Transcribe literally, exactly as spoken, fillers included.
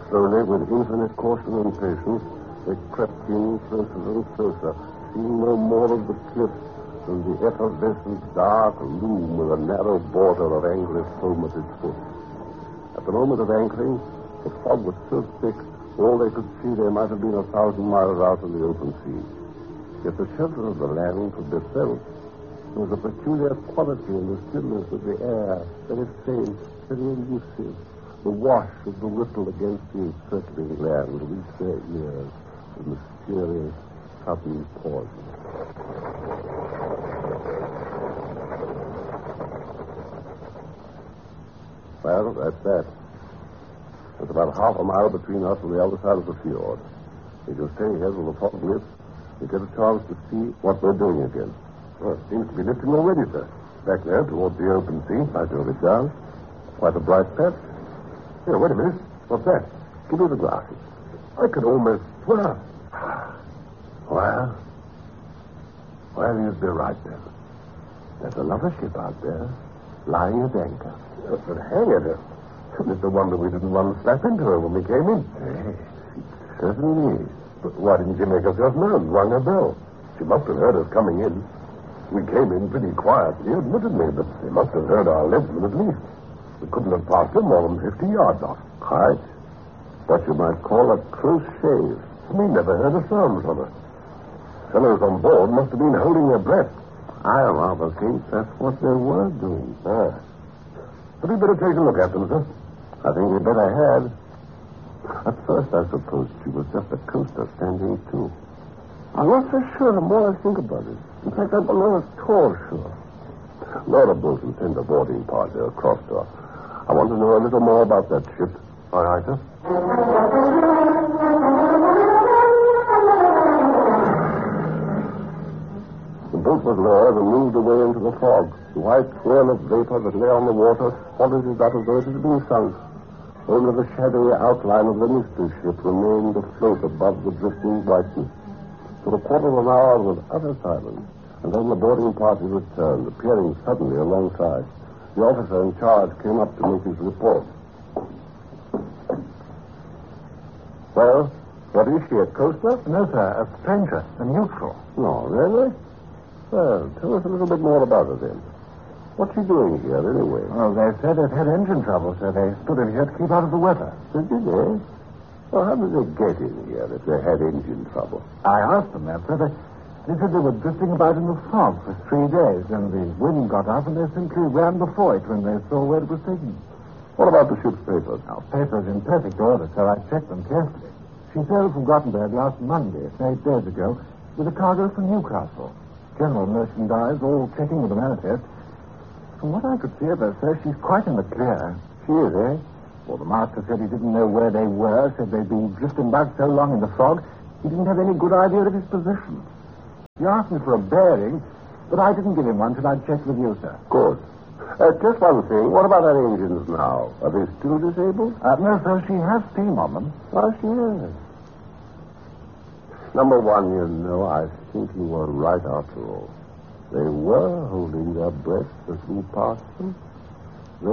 Slowly, with infinite caution and patience, they crept in closer and closer, seeing no more of the cliff than the effervescent dark loom with a narrow border of angry foam at its foot. At the moment of anchoring, the fog was so thick, all they could see they might have been a thousand miles out in the open sea. Yet the shelter of the land could be felt. There was a peculiar quality in the stillness of the air, very faint, very elusive. The wash of the ripple against the encircling land reached their ears with mysterious, sudden pauses. Well, that's that. There's about half a mile between us and the other side of the fjord. If you stay here till the fog lifts, you get a chance to see what we're doing again. Well, it seems to be lifting already, sir. Back there, towards the open sea. I know it does. Quite a bright patch. Here, wait a minute. What's that? Give me the glasses. I could almost swear. Well, well, you'd be right then. There's another ship out there, lying at anchor. Yes, but hang it. It's a wonder we didn't run slap into her when we came in. Yes, it certainly is. But why didn't you make herself known? Rung her bell. She must have heard us coming in. We came in pretty quietly, admittedly, but they must have heard our leadsman at least. We couldn't have passed her more than fifty yards off. Right. What you might call a close shave. We never heard a sound from her. Fellows on board must have been holding their breath. I rather think that's what they were doing. Ah. But we'd better take a look at them, sir. I think we'd better have. At first, I supposed she was just a coaster standing to. I'm not so sure the more I think about it. In fact, I believe it's tall, sure. Laura Bolton sent a boarding party across to her. I want to know a little more about that ship. All right, sir? The boat was lowered and moved away into the fog. The white swirl of vapor that lay on the water followed it up as though it had been sunk. Only the shadowy outline of the mystery ship remained afloat above the drifting brightness. For a quarter of an hour there was utter silence, and then the boarding party returned, appearing suddenly alongside. The officer in charge came up to make his report. Well, what is she, a coaster? No, sir, a stranger, a neutral. No, really? Well, tell us a little bit more about her then. What's she doing here, anyway? Well, they said it had engine trouble, so they stood in here to keep out of the weather. Did they? Well, how did they get in here if they had engine trouble? I asked them that, sir. They, they said they were drifting about in the fog for three days, and the wind got up, and they simply ran before it when they saw where it was taking. What about the ship's papers? Our papers in perfect order, sir. I checked them carefully. She sailed from Gothenburg last Monday, eight days ago, with a cargo from Newcastle. General merchandise, all checking with the manifest. From what I could see of her, sir, she's quite in the clear. She is, eh? Well, the master said he didn't know where they were, said they'd been drifting back so long in the fog, he didn't have any good idea of his position. He asked me for a bearing, but I didn't give him one till I'd checked with you, sir. Good. Uh, just one thing. What about her engines now? Are they still disabled? Uh, no, sir, she has steam on them. Oh, she is. Number one, you know, I think you were right after all. They were holding their breath as we passed them.